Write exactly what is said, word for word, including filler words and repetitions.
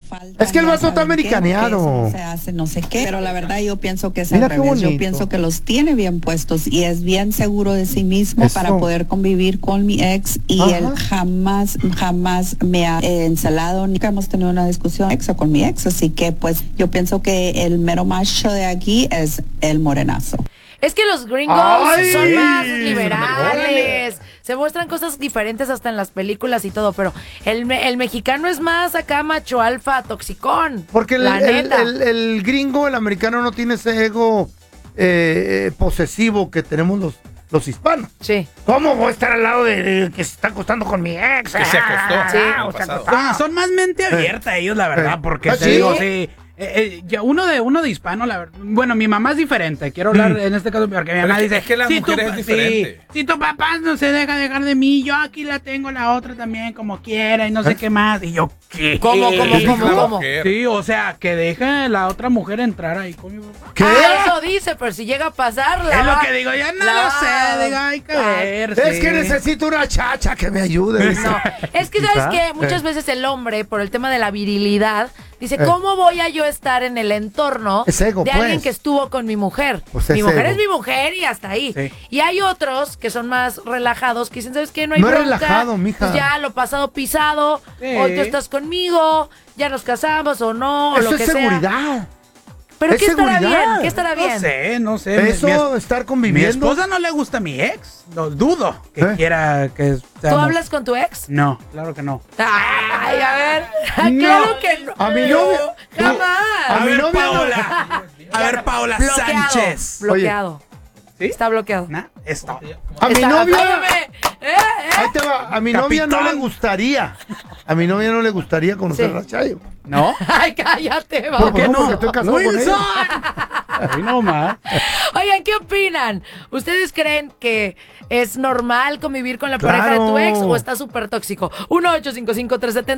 falta. Es que el vato está americaneado. No se hace, no sé qué. Pero la verdad yo pienso que es Mira al qué revés. bonito. Yo pienso que los tiene bien puestos y es bien seguro de sí mismo Eso. para poder convivir con mi ex y Ajá. él jamás, jamás me ha eh, encelado. Nunca hemos tenido una discusión ex o con mi ex. Así que pues yo pienso que el mero macho de aquí es el morenazo. Es que los gringos Ay, son más sí, liberales, se muestran cosas diferentes hasta en las películas y todo, pero el, me- el mexicano es más acá macho alfa, toxicón. Porque el, la el- neta. el- el gringo, el americano, no tiene ese ego eh, eh, posesivo que tenemos los, los hispanos. Sí. ¿Cómo voy a estar al lado de, de que se está acostando con mi ex? Que se acostó. Ah, Sí. o se Pasado. acostó. Ah, son más mente abierta ellos, la verdad, Eh. porque ¿Ah, te sí? digo, sí. Eh, eh, ya uno de uno de hispano, la verdad. Bueno, mi mamá es diferente. Quiero hablar en este caso porque mi Pero mamá es que- dice es que las si tu mujeres pa- es diferente. sí, si tu papá no se deja dejar de mí, yo aquí la tengo la otra también como quiera y no sé qué más. Y yo, ¿qué? ¿Cómo, cómo, Es cómo, la cómo? mujer. Sí, o sea, que deje la otra mujer entrar ahí con mi papá. ¿Qué? Ah, eso dice, pero si llega a pasar, la Es lo va- que digo, ya no la lo va- sé, digo, hay que ver. Es sí. que necesito una chacha que me ayude. dice. No, es que sabes Quizá. que muchas Eh. veces el hombre, por el tema de la virilidad, dice, Eh. ¿cómo voy a yo estar en el entorno Es ego, de alguien pues. que estuvo con mi mujer? Pues mi es mujer ego. es mi mujer y hasta ahí. Sí. Y hay otros que son más relajados, que dicen, ¿sabes qué? No hay No es bronca, relajado, mija. pues ya lo pasado pisado, Sí. hoy tú estás conmigo, ya nos casamos o no, o Eso lo es que sea. seguridad. Pero Es ¿qué estará seguridad. bien? ¿Qué estará bien? No sé, no sé. mi- Eso, mi, es- estar mi conviviendo. esposa no le gusta a mi ex. Lo dudo que ¿Eh? quiera que ¿Tú seamos- hablas con tu ex? No, claro que no. Ay, a ver. No. Claro que no. A mi novio- Jamás. A A mi ver, novia no- Paola. A ver, Paola Bloqueado. Sánchez. Bloqueado. ¿Sí? Está bloqueado. Nah, esto. A mi Está- novia. apóyame. Eh, eh. Ahí te va. A mi novia no Capitán. le gustaría. A mi novia no le gustaría conocer Sí. a Chayo. ¿No? Ay, cállate, ¿Por vamos. qué no? Porque estoy casado con Wilson. ella. Ahí no más. Oigan, ¿qué opinan? ¿Ustedes creen que es normal convivir con la pareja de tu Claro. ex o está súper tóxico? uno ocho cinco cinco tres siete